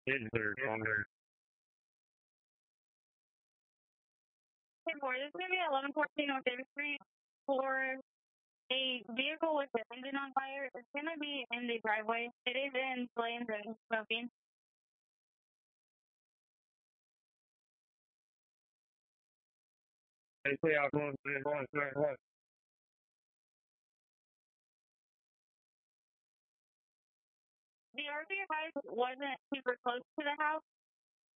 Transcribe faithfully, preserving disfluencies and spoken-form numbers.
Enter longer. Hey, boy, this is going to be eleven fourteen on Davis Street for a vehicle with the engine on fire. It's going to be in the driveway. It is in flames and smoking. Hey, stay out, going, going, going, going. The R V advised wasn't super close to the house.